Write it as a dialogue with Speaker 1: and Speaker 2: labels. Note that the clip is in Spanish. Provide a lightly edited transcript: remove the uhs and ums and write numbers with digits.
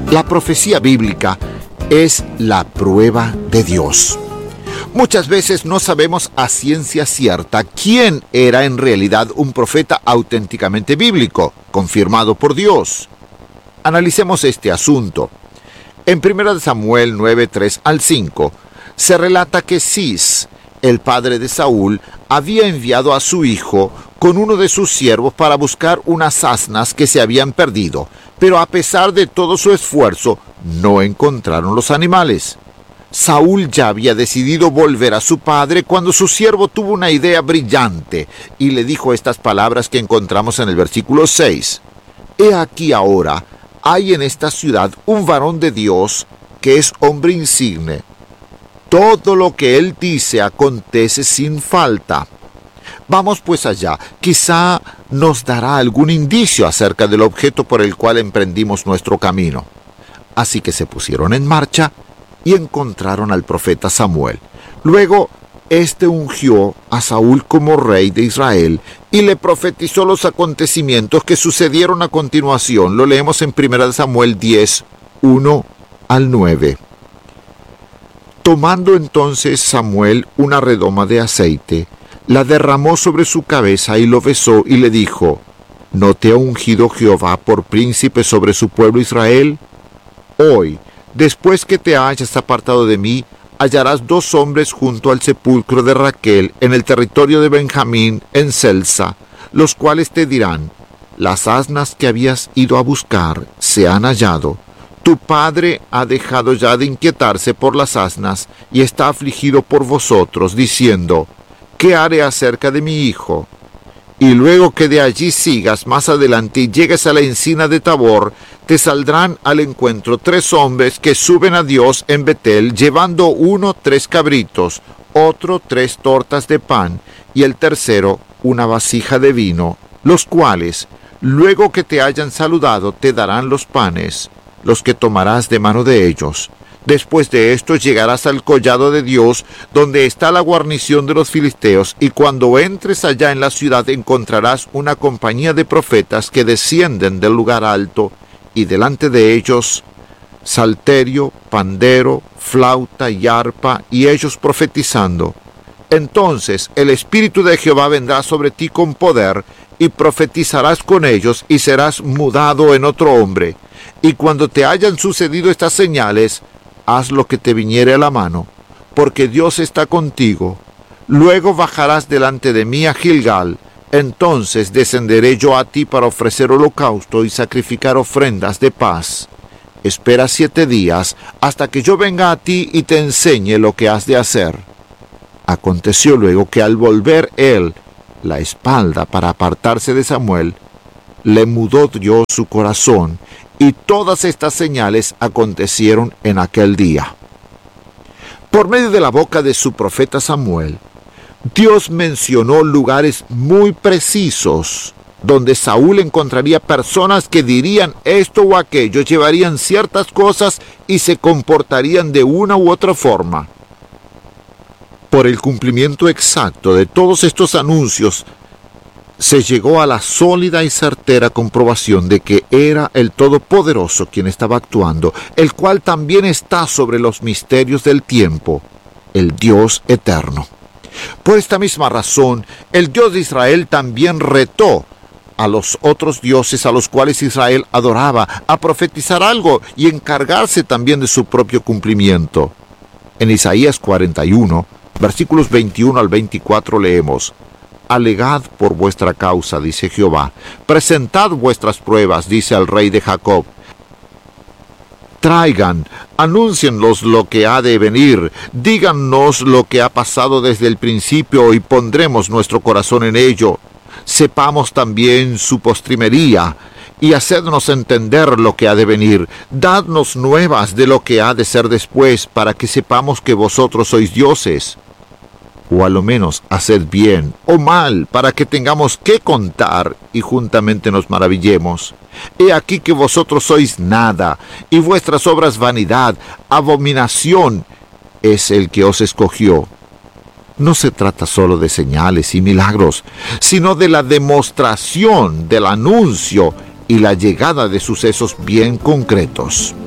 Speaker 1: La profecía bíblica es la prueba de Dios. Muchas veces no sabemos a ciencia cierta quién era en realidad un profeta auténticamente bíblico, confirmado por Dios. Analicemos este asunto. En 1 Samuel 9, 3 al 5, se relata que Cis, el padre de Saúl, había enviado a su hijo con uno de sus siervos para buscar unas asnas que se habían perdido, pero a pesar de todo su esfuerzo, no encontraron los animales. Saúl ya había decidido volver a su padre cuando su siervo tuvo una idea brillante y le dijo estas palabras que encontramos en el versículo 6. He aquí ahora, hay en esta ciudad un varón de Dios que es hombre insigne. Todo lo que él dice acontece sin falta. Vamos pues allá, quizá nos dará algún indicio acerca del objeto por el cual emprendimos nuestro camino. Así que se pusieron en marcha y encontraron al profeta Samuel. Luego, éste ungió a Saúl como rey de Israel y le profetizó los acontecimientos que sucedieron a continuación. Lo leemos en 1 Samuel 10, 1 al 9. Tomando entonces Samuel una redoma de aceite, la derramó sobre su cabeza y lo besó y le dijo: ¿No te ha ungido Jehová por príncipe sobre su pueblo Israel? Hoy, después que te hayas apartado de mí, hallarás 2 hombres junto al sepulcro de Raquel en el territorio de Benjamín, en Selsa, los cuales te dirán: las asnas que habías ido a buscar se han hallado. Tu padre ha dejado ya de inquietarse por las asnas y está afligido por vosotros, diciendo: ¿qué haré acerca de mi hijo? Y luego que de allí sigas más adelante y llegues a la encina de Tabor, te saldrán al encuentro 3 hombres que suben a Dios en Betel, llevando uno 3 cabritos, otro 3 tortas de pan, y el tercero una vasija de vino, los cuales, luego que te hayan saludado, te darán los panes, los que tomarás de mano de ellos. Después de esto llegarás al collado de Dios, donde está la guarnición de los filisteos, y cuando entres allá en la ciudad encontrarás una compañía de profetas que descienden del lugar alto, y delante de ellos salterio, pandero, flauta y arpa, y ellos profetizando. Entonces el Espíritu de Jehová vendrá sobre ti con poder, y profetizarás con ellos, y serás mudado en otro hombre. Y cuando te hayan sucedido estas señales, haz lo que te viniere a la mano, porque Dios está contigo. Luego bajarás delante de mí a Gilgal. Entonces descenderé yo a ti para ofrecer holocausto y sacrificar ofrendas de paz. Espera 7 días hasta que yo venga a ti y te enseñe lo que has de hacer. Aconteció luego que al volver él la espalda para apartarse de Samuel, le mudó Dios su corazón, y todas estas señales acontecieron en aquel día. Por medio de la boca de su profeta Samuel, Dios mencionó lugares muy precisos donde Saúl encontraría personas que dirían esto o aquello, llevarían ciertas cosas y se comportarían de una u otra forma. Por el cumplimiento exacto de todos estos anuncios, se llegó a la sólida y certera comprobación de que era el Todopoderoso quien estaba actuando, el cual también está sobre los misterios del tiempo, el Dios eterno. Por esta misma razón, el Dios de Israel también retó a los otros dioses a los cuales Israel adoraba a profetizar algo y encargarse también de su propio cumplimiento. En Isaías 41, versículos 21 al 24 leemos: Alegad por vuestra causa, dice Jehová. Presentad vuestras pruebas, dice el Rey de Jacob. Traigan, anúnciennos lo que ha de venir. Díganos lo que ha pasado desde el principio y pondremos nuestro corazón en ello. Sepamos también su postrimería y hacednos entender lo que ha de venir. Dadnos nuevas de lo que ha de ser después, para que sepamos que vosotros sois dioses. O a lo menos haced bien o mal, para que tengamos que contar y juntamente nos maravillemos. He aquí que vosotros sois nada, y vuestras obras vanidad, abominación es el que os escogió. No se trata solo de señales y milagros, sino de la demostración del anuncio y la llegada de sucesos bien concretos.